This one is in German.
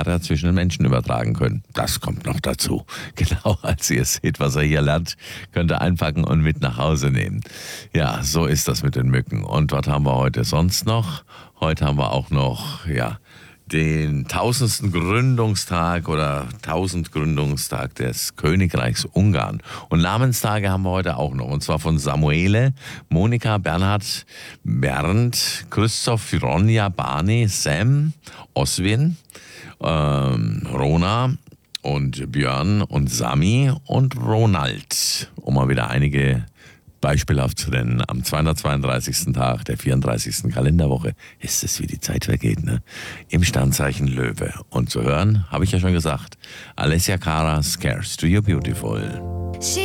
Malaria zwischen den Menschen übertragen können. Das kommt noch dazu. Genau, als ihr seht, was er hier lernt, könnt ihr einpacken und mit nach Hause nehmen. Ja, so ist das mit den Mücken. Und was haben wir heute sonst noch? Heute haben wir auch noch, den 1000. Gründungstag oder 1000 Gründungstag des Königreichs Ungarn. Und Namenstage haben wir heute auch noch. Und zwar von Samuele, Monika, Bernhard, Bernd, Christoph, Ronja, Barney, Sam, Oswin, Rona und Björn und Sami und Ronald. Um mal wieder einige beispielhaft zu nennen, am 232. Tag der 34. Kalenderwoche ist es, wie die Zeit vergeht, ne? Im Sternzeichen Löwe. Und zu hören, habe ich ja schon gesagt, Alessia Cara, Scarce to You Beautiful.